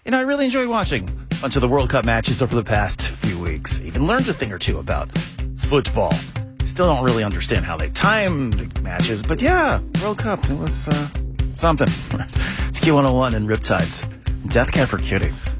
I really enjoyed watching a bunch of the World Cup matches over the past few weeks. Even learned a thing or two about football. Still don't really understand how they time the matches, but yeah, World Cup, it was something. It's Q101 and Riptides. Death Cab for Cutie.